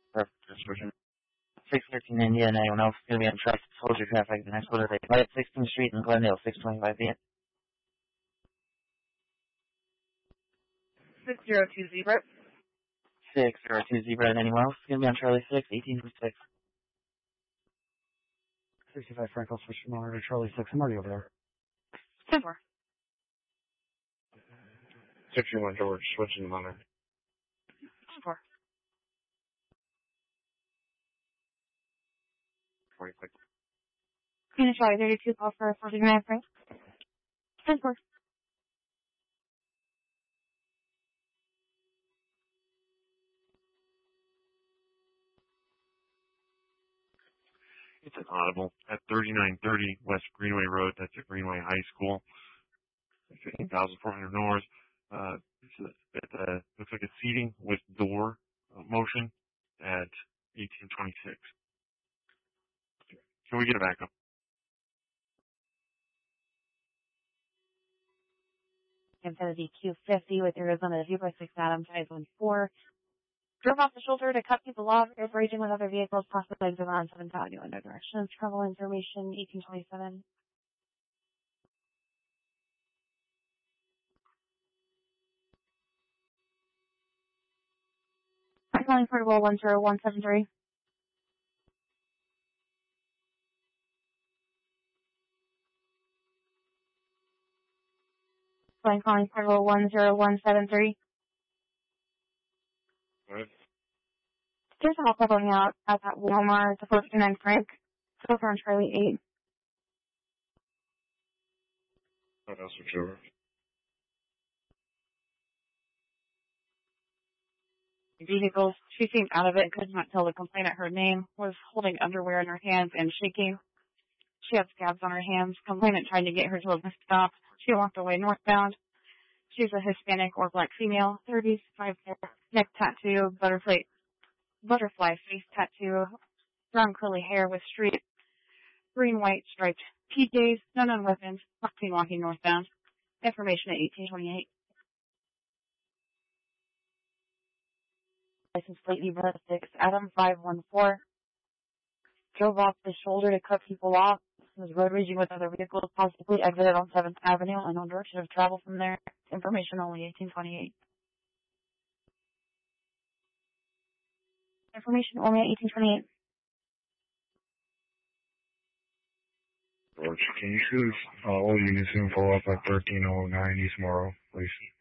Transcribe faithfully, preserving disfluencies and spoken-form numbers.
Perfect. Description. six thirteen Indiana, anyone else going to be on track to hold your traffic the next quarter day. Right at sixteenth Street in Glendale, six twenty-five p m six zero two zebra. six zero two zebra, and anyone else going to be on Charlie six, eighteen twenty-six. sixty-five Frank, I'll switch your monitor to Charlie six. I'm already over there. ten four. sixty-one George, switching the monitor. ten four. forty-six. Unit Charlie thirty-two, call for forty-nine Frank. ten four. It's an audible at thirty-nine thirty West Greenway Road. That's at Greenway High School. fifteen thousand four hundred north. Uh, it's a, it uh, looks like a seating with door uh, motion at eighteen twenty-six. Can we get a backup? Infinity Q fifty with Arizona Zebra six Adam five one four. Drove off the shoulder to cut people off, road raging with other vehicles, possibly exit on seven Avenue in no directions. Travel information eighteen twenty-seven. I'm calling portable one zero one seven three. I'm calling portable one zero one seven three. What? There's a help going out at that Walmart, the four fifty-nine Frank. So far on Charlie eight. What else would you over? Vehicles. She seemed out of it, could not tell the complainant her name, was holding underwear in her hands and shaking. She had scabs on her hands. Complainant tried to get her to a stop. She walked away northbound. She's a Hispanic or black female, thirties, five four, neck tattoo, butterfly, butterfly face tattoo, brown curly hair with street, green white striped P Js, none on weapons, walking walking northbound. Information at eighteen twenty-eight. License plate Libra six Adam five one four. Drove off the shoulder to cut people off. Was road raging with other vehicles, possibly exited on seventh Avenue and no direction of travel from there. Information only eighteen twenty-eight. Information only at eighteen twenty-eight. George, can you choose uh, all units in follow up at thirteen oh nine East Morrow, please?